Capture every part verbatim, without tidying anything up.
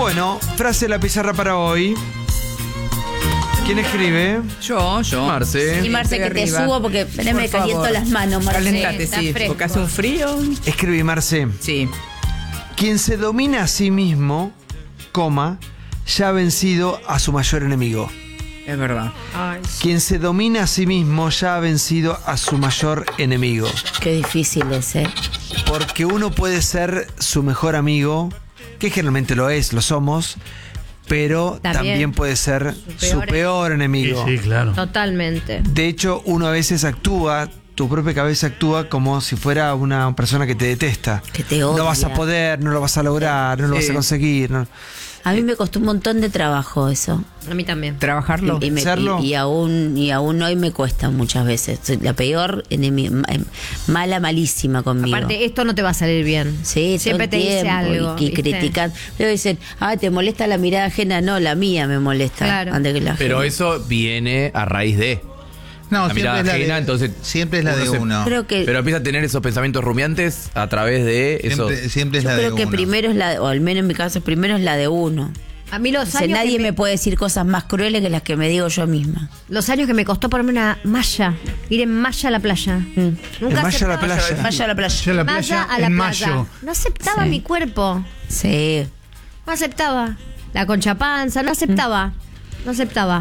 Bueno, frase de la pizarra para hoy. ¿Quién escribe? Yo, yo. Marce. Y Marce, que te arriba. subo porque me Por caliento favor. las manos, Marce. Calentate, Está sí, fresco. porque hace un frío. Escribí, Marce. Sí. Quien se domina a sí mismo, coma, ya ha vencido a su mayor enemigo. Es verdad. Ay, Quien se domina a sí mismo ya ha vencido a su mayor enemigo. qué difícil es, ¿eh? Porque uno puede ser su mejor amigo, que generalmente lo es, lo somos, pero también, También puede ser su su peor peor enemigo. Sí, sí, claro. Totalmente. De hecho, uno a veces actúa, tu propia cabeza actúa como si fuera una persona que te detesta. Que te odia. No vas a poder, no lo vas a lograr, no lo Sí. vas a conseguir. no. A mí me costó un montón de trabajo eso. A mí también. Trabajarlo. Y, y me- ¿Hacerlo? y- y aún y aún hoy me cuesta muchas veces. Soy la peor enemiga, mala, malísima conmigo. Aparte, esto no te va a salir bien. Sí, Siempre todo te el dice tiempo, algo. y, y ¿viste? critican. Pero dicen, ah, ¿te molesta la mirada ajena? No, la mía me molesta. Claro. Antes que la Pero ajena. eso viene a raíz de. No, La mirada siempre es la ajena, de, entonces, siempre es la uno de se- uno. Creo que, Pero empieza a tener esos pensamientos rumiantes a través de eso. Siempre, siempre es yo la creo de que uno. primero es la, de- o al menos en mi caso, primero es la de uno. A mí los O sea, años, nadie que me... puede decir cosas más crueles que las que me digo yo misma. los años que me costó ponerme una malla, ir en malla a la playa. Nunca En malla a la aceptaba- playa. Vaya a la playa. Ya la Malla playa a la en playa. mayo. No aceptaba Sí. mi cuerpo. Sí. No aceptaba. La concha panza, no aceptaba. No aceptaba.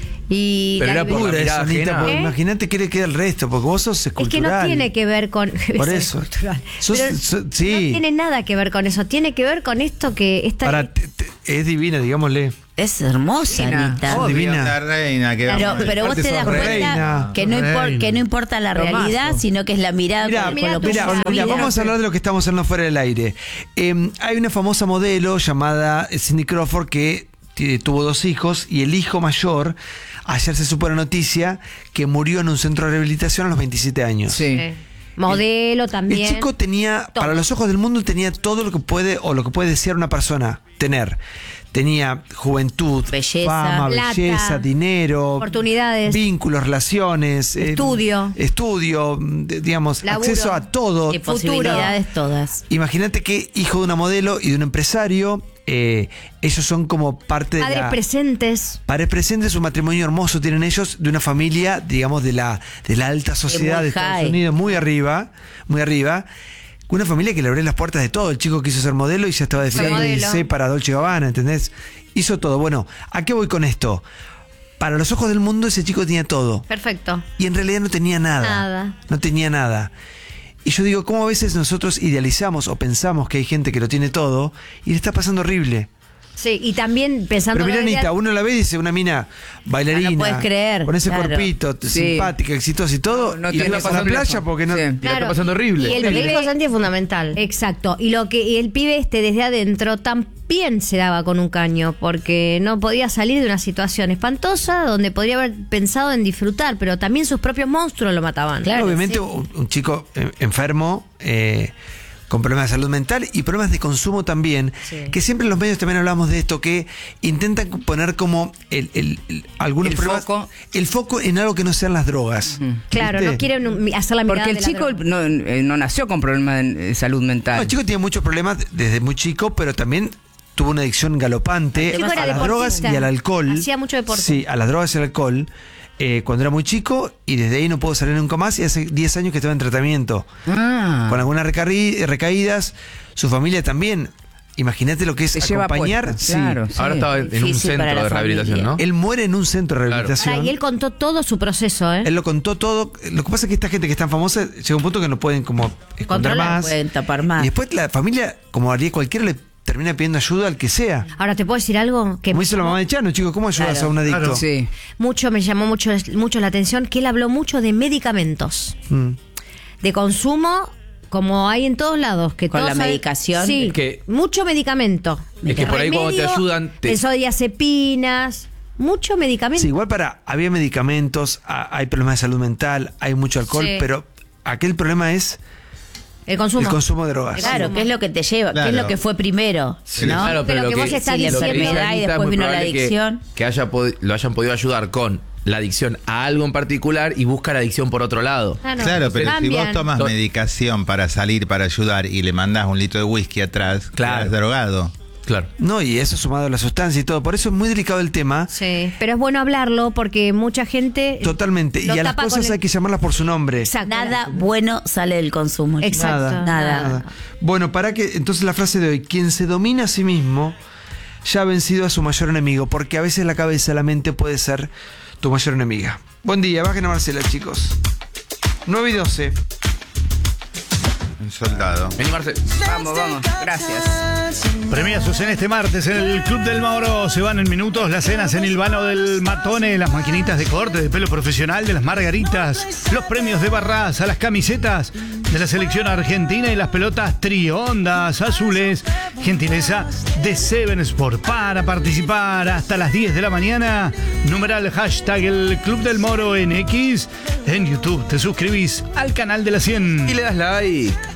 Y Pero la era por liber- la Dura mirada eso, Anita, ajena. porque ¿Eh? imagínate qué le queda el resto, porque vos sos es que escultural. no tiene que ver con Por es eso. cultural. Sos- Pero so- sí. no tiene nada que ver con eso. Tiene que ver con esto que esta Para, te- te- es divina, digámosle. Es hermosa, Divina. Anita. Oh, divina. La reina que Pero, vamos a ver. pero vos Aparte te sos das cuenta reina. que no, impor- Reina. que no importa la Tomazo. realidad, sino que es la mirada Mirá, con, mirá con lo que tuya. Mira, uno mira, mira. vamos a hablar de lo que estamos hablando fuera del aire. Eh, hay una famosa modelo llamada Cindy Crawford que t- tuvo dos hijos y el hijo mayor, ayer se supo la noticia que murió en un centro de rehabilitación a los veintisiete años. Sí. eh, modelo también. El chico tenía, Todo. para los ojos del mundo, tenía todo lo que puede o lo que puede desear una persona tener. Tenía juventud, Belleza. fama, Plata. belleza, dinero, Oportunidades. vínculos, relaciones, eh, Estudio. estudio, de- digamos, Laburo. acceso a todo. Y posibilidades todas. Imagínate que hijo de una modelo y de un empresario, eh, ellos son como parte de Padres la... presentes. Padres presentes, un matrimonio hermoso tienen ellos, de una familia, digamos, de la, de la alta sociedad muy de Estados high. Unidos, muy arriba, muy arriba. Una familia que le abrió las puertas de todo. El chico quiso ser modelo y ya estaba desfilando en modelo. D C para Dolce y Gabbana, ¿entendés? Hizo todo. Bueno, ¿a qué voy con esto? Para los ojos del mundo ese chico tenía todo. Perfecto. Y en realidad no tenía nada. Nada. No tenía nada. Y yo digo, ¿cómo a veces nosotros idealizamos o pensamos que hay gente que lo tiene todo y le está pasando horrible? Sí, y también pensando Pero mira, en la Anita, realidad- uno la ve y dice, una mina bailarina. Ah, no puedes creer, Con ese claro. cuerpito, Sí. simpática, exitosa y todo. No, no y tenés anda a la razón, playa razón. porque no... Sí. Y la está pasando horrible. Y el Horrible. pibe dijo Santi es fundamental. Exacto. Y lo que y el pibe este desde adentro también se daba con un caño, porque no podía salir de una situación espantosa donde podría haber pensado en disfrutar, pero también sus propios monstruos lo mataban. Claro, Obviamente sí. un, un chico eh, enfermo, eh, con problemas de salud mental y problemas de consumo también, Sí. que siempre en los medios también hablamos de esto, que intentan poner como el, el- el- algunos El problemas, foco. el foco en algo que no sean las drogas. Claro, ¿Viste? no quieren um, hacer la mirada Porque el de la chico droga. no, eh, no nació con problemas de eh, salud No, mental. el chico tiene muchos problemas desde muy chico, pero también tuvo una adicción galopante El chico a era las drogas deportista. y al alcohol. Hacía mucho deporte. Sí, a las drogas y al alcohol. eh, cuando era muy chico y desde ahí no pudo salir nunca más y hace diez años que estaba en tratamiento. Ah. Con algunas recarri- recaídas, su familia también. Imagínate lo que es Se lleva acompañar. puesta, sí. claro. Ahora Sí. estaba en un Difícil para centro la de rehabilitación, familia. ¿no? Él muere en un centro de Claro. rehabilitación. Pará, y él contó todo su proceso, ¿eh? Él lo contó todo. Lo que pasa es que esta gente que es tan famosa llega a un punto que no pueden como esconder Controlar, más. pueden tapar más. Y después la familia, como haría cualquiera, le termina pidiendo ayuda al que sea. Ahora, ¿te puedo decir algo? Que Como hizo la mamá de Chano, chicos, ¿cómo ayudas Claro. a un adicto? Claro. Sí. mucho, me llamó mucho, mucho la atención que él habló mucho de medicamentos. Mm. De consumo, como hay en todos lados. Que Con todos la saben- medicación. Sí, Es que- mucho medicamento. Es que por ahí cuando te Remedio, ayudan, te- benzodiazepinas, mucho medicamento. Sí, igual para, había medicamentos, a- hay problemas de salud mental, hay mucho alcohol, Sí. pero aquel problema es El consumo. el consumo de drogas. Claro, ¿qué es lo que te lleva? ¿Qué es Claro. lo que fue primero? Sí. ¿no? Claro, pero Pero lo que que, vos estás si la lo que dice enfermedad y Anita, es después muy vino la probable que- adicción. Que, haya pod- lo hayan podido ayudar con la adicción a algo en particular y busca la adicción por otro lado. Ah, no. Claro, pero si Cambian. vos tomas To- medicación para salir, para ayudar y le mandás un litro de whisky atrás, Claro. quedás drogado. Claro. No, y eso sumado a la sustancia y todo. Por eso es muy delicado el tema. Sí, pero es bueno hablarlo porque mucha gente... Totalmente. lo Y a las tapa con cosas el- hay que llamarlas por su nombre. Exacto. Nada bueno sale del consumo. chicos. Exacto. Nada, Nada. nada. Bueno, para que entonces la frase de hoy, quien se domina a sí mismo ya ha vencido a su mayor enemigo, porque a veces la cabeza, la mente puede ser tu mayor enemiga. Buen día, bajen a Marcela, chicos. nueve y doce. Un soldado. Vení, Marce. Vamos, vamos. Gracias. Premiazos en este martes en el Club del Mauro. Se van en minutos las cenas en el vano del Matone, las maquinitas de corte de pelo profesional de las Margaritas, los premios de Barras, a las camisetas de la selección argentina y las pelotas triondas azules. Gentileza de Seven Sport. Para participar hasta las diez de la mañana, numeral hashtag el Club del Mauro en X. En YouTube te suscribís al canal de la cien. Y le das like.